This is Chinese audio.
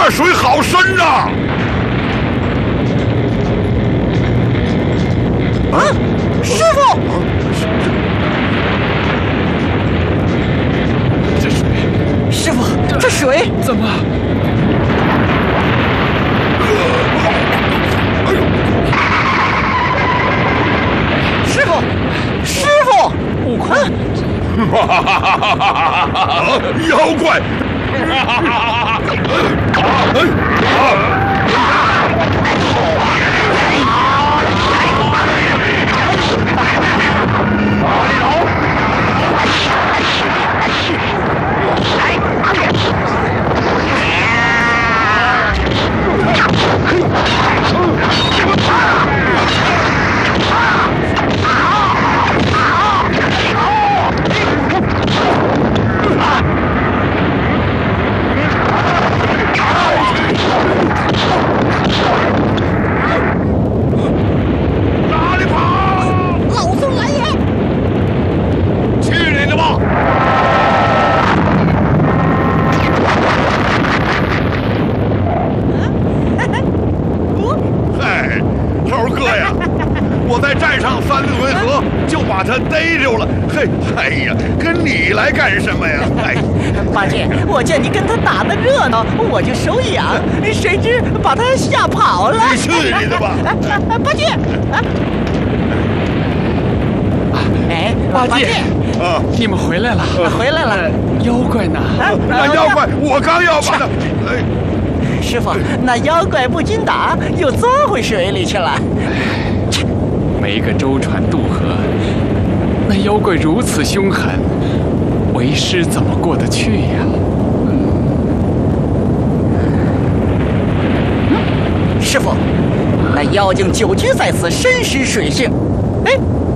这水好深呐！ 啊，师傅！ 这水， 师傅，这水怎么？ 师傅，师傅！ 悟空， 妖怪！哪里跑？ 老孙来也！ 去你的吧！嗨，猴哥呀，我在寨上3回合就把他逮着了。嘿，哎呀，跟你来干什么呀？哎， 八戒，我见你跟他打得热闹，我就手痒，谁知把他吓跑了。 你去你的吧！ 八戒，哎， 八戒， 啊， 你们回来了， 回来了。 妖怪呢？ 那妖怪，我刚要把他，哎， 师傅，那妖怪不禁打，又钻回水里去了。 没个舟船渡河，那妖怪如此凶狠，为师怎么过得去呀？ 师傅，那妖精久居在此，深识水性。哎，